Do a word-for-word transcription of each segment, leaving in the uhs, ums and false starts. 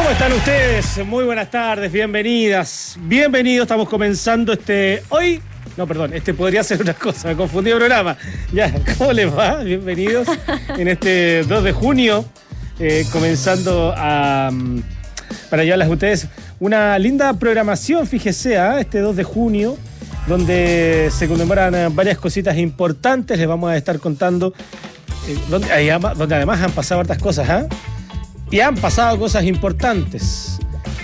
¿Cómo están ustedes? Muy buenas tardes, bienvenidas, bienvenidos. Estamos comenzando este... Hoy... No, perdón, este podría ser otra cosa, me confundí el programa. Ya, ¿cómo les va? Bienvenidos en este dos de junio, eh, comenzando a... para llevarles a ustedes una linda programación, fíjese, ¿eh? Este dos de junio, donde se conmemoran varias cositas importantes. Les vamos a estar contando, eh, donde, donde además han pasado hartas cosas, ¿eh? Y han pasado cosas importantes.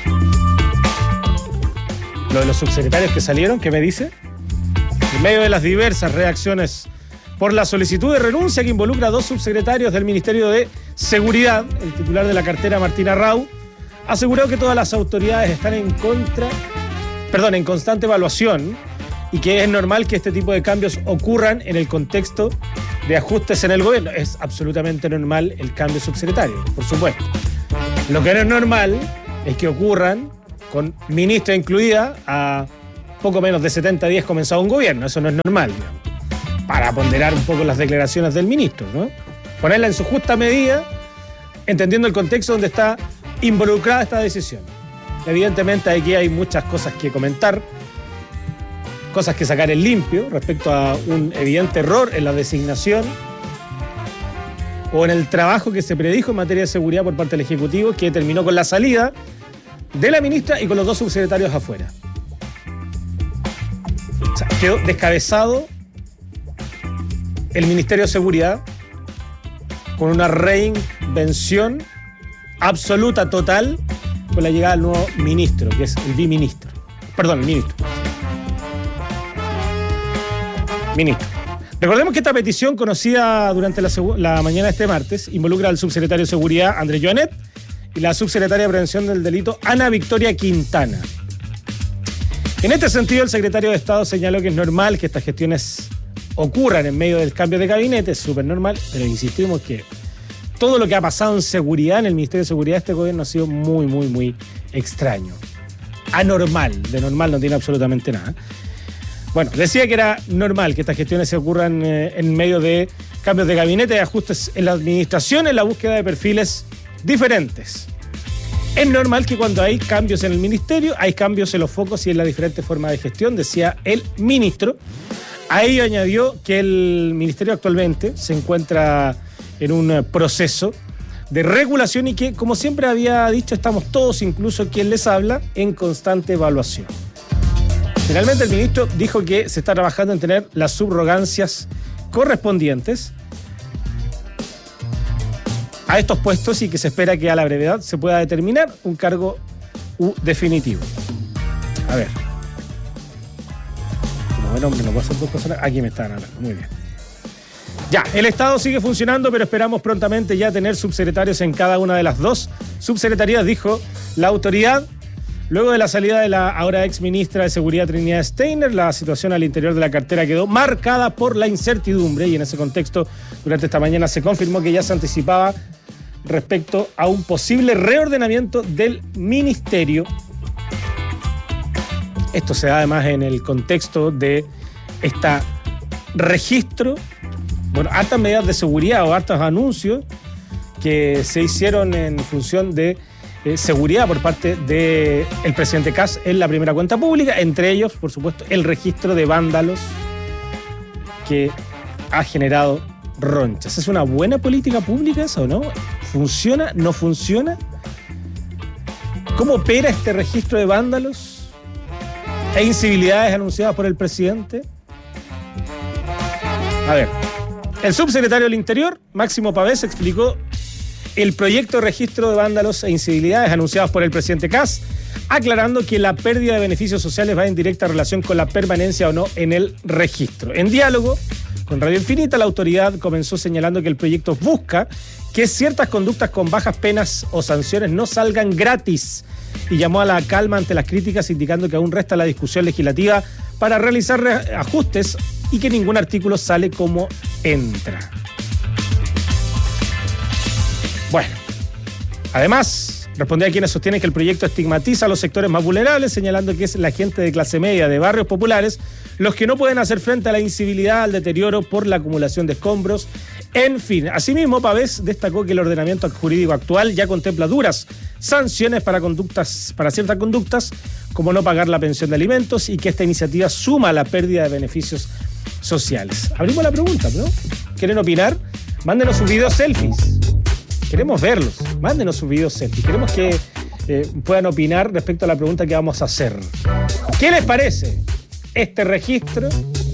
Lo de los subsecretarios que salieron, ¿qué me dice? En medio de las diversas reacciones por la solicitud de renuncia que involucra a dos subsecretarios del Ministerio de Seguridad, el titular de la cartera, Martín Arrau, aseguró que todas las autoridades están en contra, perdón, en constante evaluación y que es normal que este tipo de cambios ocurran en el contexto de ajustes en el gobierno. Es absolutamente normal el cambio subsecretario, por supuesto. Lo que no es normal es que ocurran con ministra incluida a poco menos de setenta días comenzado un gobierno. Eso no es normal, digamos, para ponderar un poco las declaraciones del ministro, ¿no? Ponerla en su justa medida, entendiendo el contexto donde está involucrada esta decisión. Evidentemente aquí hay muchas cosas que comentar, cosas que sacar en limpio respecto a un evidente error en la designación o en el trabajo que se predijo en materia de seguridad por parte del Ejecutivo, que terminó con la salida de la ministra y con los dos subsecretarios afuera. O sea, quedó descabezado el Ministerio de Seguridad con una reinvención absoluta, total, con la llegada del nuevo ministro, que es el biministro. Perdón, el ministro. Ministro. Recordemos que esta petición, conocida durante la, la mañana de este martes, involucra al subsecretario de Seguridad, Andrés Joanet, y la subsecretaria de Prevención del Delito, Ana Victoria Quintana. En este sentido, el secretario de Estado señaló que es normal que estas gestiones ocurran en medio del cambio de gabinete, es súper normal, pero insistimos que todo lo que ha pasado en seguridad, en el Ministerio de Seguridad de este gobierno, ha sido muy, muy, muy extraño. Anormal, de normal no tiene absolutamente nada. Bueno, decía que era normal que estas gestiones se ocurran eh, en medio de cambios de gabinete, de ajustes en la administración, en la búsqueda de perfiles diferentes. Es normal que cuando hay cambios en el ministerio, hay cambios en los focos y en las diferentes formas de gestión, decía el ministro. A ello añadió que el ministerio actualmente se encuentra en un proceso de regulación y que, como siempre había dicho, estamos todos, incluso quien les habla, en constante evaluación. Finalmente el ministro dijo que se está trabajando en tener las subrogancias correspondientes a estos puestos y que se espera que a la brevedad se pueda determinar un cargo U definitivo. A ver. Como buen hombre no puedo hacer dos cosas. Aquí me están hablando. Muy bien. Ya, el Estado sigue funcionando, pero esperamos prontamente ya tener subsecretarios en cada una de las dos subsecretarías, dijo la autoridad. Luego de la salida de la ahora ex ministra de Seguridad Trinidad Steiner, la situación al interior de la cartera quedó marcada por la incertidumbre y en ese contexto, durante esta mañana se confirmó que ya se anticipaba respecto a un posible reordenamiento del ministerio. Esto se da además en el contexto de este registro, bueno, hartas medidas de seguridad o hartos anuncios que se hicieron en función de Eh, seguridad por parte del presidente Kast en la primera cuenta pública, entre ellos, por supuesto, el registro de vándalos que ha generado ronchas. ¿Es una buena política pública esa o no? ¿Funciona? ¿No funciona? ¿Cómo opera este registro de vándalos e incivilidades anunciadas por el presidente? A ver, el subsecretario del Interior, Máximo Pavés, explicó el proyecto de registro de vándalos e incivilidades anunciados por el presidente Kast, aclarando que la pérdida de beneficios sociales va en directa relación con la permanencia o no en el registro. En diálogo con Radio Infinita, la autoridad comenzó señalando que el proyecto busca que ciertas conductas con bajas penas o sanciones no salgan gratis y llamó a la calma ante las críticas, indicando que aún resta la discusión legislativa para realizar ajustes y que ningún artículo sale como entra. Bueno, además, respondió a quienes sostienen que el proyecto estigmatiza a los sectores más vulnerables, señalando que es la gente de clase media de barrios populares los que no pueden hacer frente a la incivilidad, al deterioro por la acumulación de escombros En fin, asimismo, Pavés destacó que el ordenamiento jurídico actual ya contempla duras sanciones para conductas, para ciertas conductas, como no pagar la pensión de alimentos, y que esta iniciativa suma la pérdida de beneficios sociales. Abrimos la pregunta, ¿no? ¿Quieren opinar? Mándenos sus videos selfies. Queremos verlos. Mándenos sus videos selfies. Queremos que eh, puedan opinar respecto a la pregunta que vamos a hacer. ¿Qué les parece este registro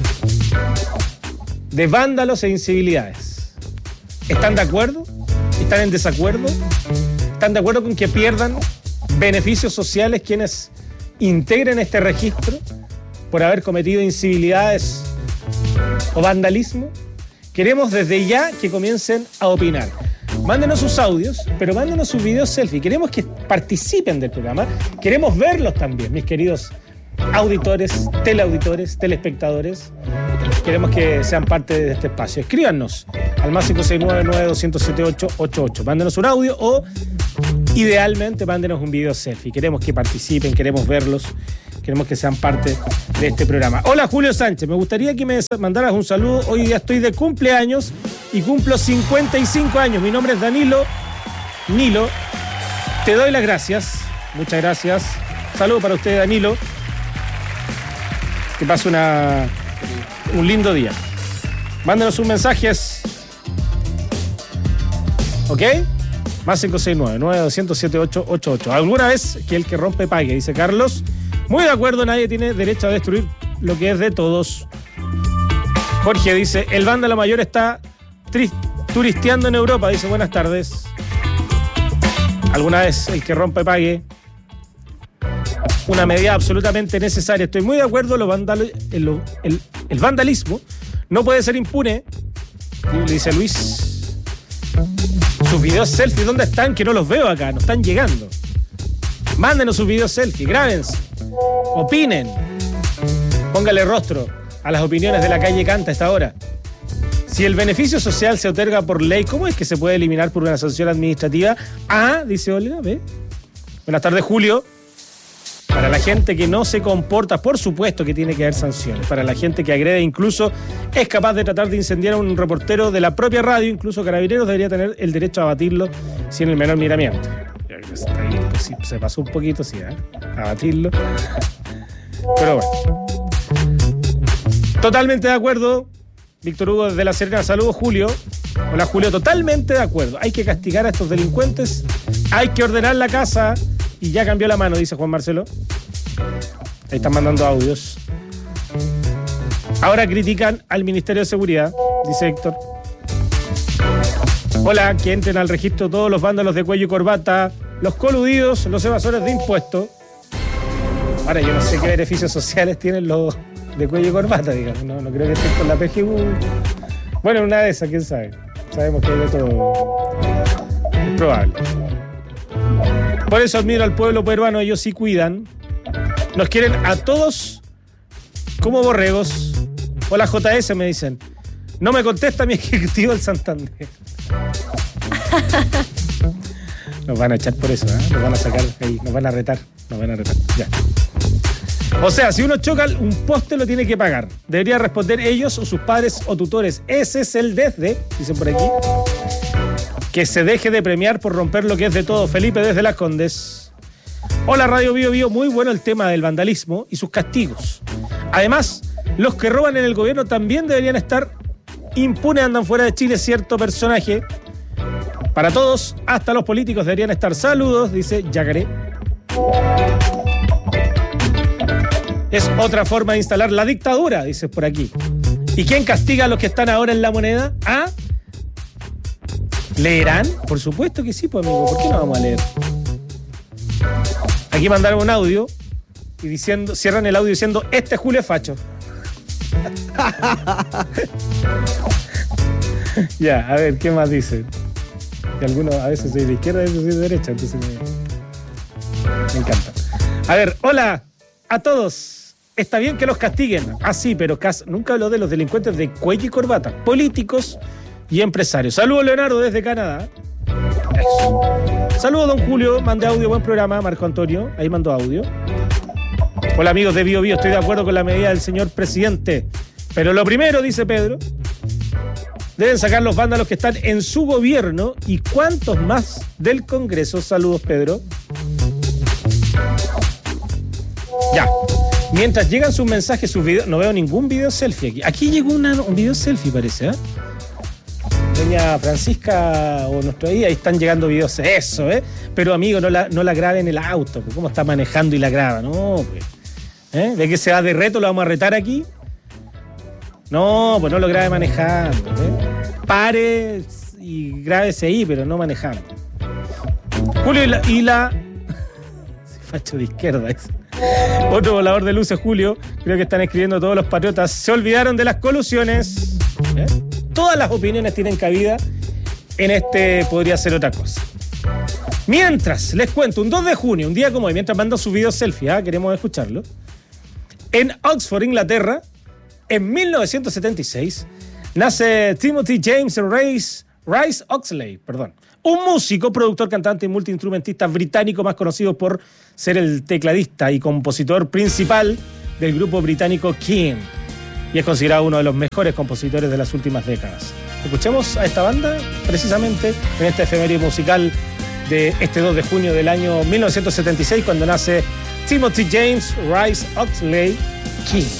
de vándalos e incivilidades? ¿Están de acuerdo? ¿Están en desacuerdo? ¿Están de acuerdo con que pierdan beneficios sociales quienes integren este registro por haber cometido incivilidades o vandalismo? Queremos desde ya que comiencen a opinar. Mándenos sus audios, pero mándenos sus videos selfie. Queremos que participen del programa. Queremos verlos también, mis queridos auditores, teleauditores, telespectadores. Queremos que sean parte de este espacio. Escríbanos al más cinco seis nueve, nueve dos cero siete, ocho ocho ocho. Mándenos un audio o, idealmente, mándenos un video selfie. Queremos que participen, queremos verlos, queremos que sean parte de este programa. Hola, Julio Sánchez. Me gustaría que me mandaras un saludo. Hoy día estoy de cumpleaños y cumplo cincuenta y cinco años. Mi nombre es Danilo Nilo. Te doy las gracias. Muchas gracias. Saludo para usted, Danilo. Que pase una, un lindo día. Mándenos sus mensajes. ¿Ok? Más cinco seis nueve, nueve dos cero siete, ocho ocho ocho. ¿Alguna vez que el que rompe pague? Dice Carlos. Muy de acuerdo, nadie tiene derecho a destruir lo que es de todos. Jorge dice, el vándalo mayor está tri- turisteando en Europa. Dice, buenas tardes. ¿Alguna vez el que rompe pague? Una medida absolutamente necesaria. Estoy muy de acuerdo, lo vandal- el, el, el vandalismo no puede ser impune. Dice Luis. Sus videos selfie, ¿dónde están? Que no los veo acá, no están llegando. Mándenos sus videos selfie, grábense, opinen, póngale rostro a las opiniones de la calle Canta a esta hora. Si el beneficio social se otorga por ley, ¿cómo es que se puede eliminar por una sanción administrativa? Ah, dice Olga, ¿ve? Buenas tardes, Julio. Para la gente que no se comporta, por supuesto que tiene que haber sanciones. Para la gente que agrede, incluso es capaz de tratar de incendiar a un reportero de la propia radio, incluso Carabineros debería tener el derecho a abatirlo sin el menor miramiento. Ahí, pues, sí, se pasó un poquito, sí, ¿eh? Abatirlo. Pero bueno. Totalmente de acuerdo. Víctor Hugo desde La Serena. Saludos, Julio. Hola, Julio. Totalmente de acuerdo. Hay que castigar a estos delincuentes. Hay que ordenar la casa. Y ya cambió la mano, dice Juan Marcelo. Ahí están mandando audios. Ahora critican al Ministerio de Seguridad, dice Héctor. Hola, que entren al registro todos los vándalos de cuello y corbata, los coludidos, los evasores de impuestos. Ahora, yo no sé qué beneficios sociales tienen los de cuello y corbata, digamos. No, no creo que estén con la P G U. Bueno, una de esas, quién sabe. Sabemos que hay de todo. Es probable. Por eso admiro al pueblo peruano, ellos sí cuidan. Nos quieren a todos como borregos. Hola, J S, me dicen. No me contesta mi ejecutivo del Santander. Nos van a echar por eso, ¿eh? Nos van a sacar ahí, nos van a retar. Nos van a retar, ya. O sea, si uno choca un poste lo tiene que pagar. Debería responder ellos o sus padres o tutores. Ese es el desde, dicen por aquí. Que se deje de premiar por romper lo que es de todo. Felipe desde Las Condes. Hola, Radio Bio Bio. Muy bueno el tema del vandalismo y sus castigos. Además, los que roban en el gobierno también deberían estar impunes, andan fuera de Chile cierto personaje. Para todos, hasta los políticos deberían estar. Saludos, dice Yacaré. Es otra forma de instalar la dictadura, dice por aquí. ¿Y quién castiga a los que están ahora en la moneda? ¿Ah? ¿Leerán? Por supuesto que sí, pues, amigo. ¿Por qué no vamos a leer? Aquí mandaron un audio y diciendo, cierran el audio diciendo, este Julio es facho. Ya, a ver, ¿qué más dicen? Que algunos a veces soy de izquierda, a veces soy de derecha, entonces me, me encanta. A ver, hola a todos. Está bien que los castiguen. Ah, sí, pero cas- nunca habló de los delincuentes de cuello y corbata, políticos y empresarios. Saludos, Leonardo, desde Canadá. Eso. Saludos, don Julio. Mande audio, buen programa. Marco Antonio, ahí mandó audio. Hola, amigos de Bio Bio. Estoy de acuerdo con la medida del señor presidente. Pero lo primero, dice Pedro, deben sacar los vándalos que están en su gobierno y cuántos más del Congreso. Saludos, Pedro. Ya. Mientras llegan sus mensajes, sus videos, no veo ningún video selfie aquí. Aquí llegó una, un video selfie, parece, ¿eh? Doña Francisca o nuestro ahí, ahí están llegando videos. Eso, ¿eh? Pero, amigo, no la, no la grabe en el auto. ¿Cómo está manejando y la graba? No, pues. ¿Eh? ¿Ve que se va de reto? ¿Lo vamos a retar aquí? No, pues no lo grabe manejando. ¿eh? Pare y grábese ahí, pero no manejando. Julio y la... Y la... facho de izquierda ese. Otro volador de luces, Julio. Creo que están escribiendo todos los patriotas. Se olvidaron de las colusiones. ¿Eh? Todas las opiniones tienen cabida. En este podría ser otra cosa. Mientras, les cuento, un dos de junio, un día como hoy, mientras mando su video selfie, ¿eh? Queremos escucharlo. En Oxford, Inglaterra, en mil novecientos setenta y seis, nace Timothy James Rice, Rice Oxley, perdón. Un músico, productor, cantante y multiinstrumentista británico más conocido por ser el tecladista y compositor principal del grupo británico King. Y es considerado uno de los mejores compositores de las últimas décadas. Escuchemos a esta banda precisamente en esta efeméride musical de este dos de junio del año mil novecientos setenta y seis, cuando nace Timothy James Rice Oxley King.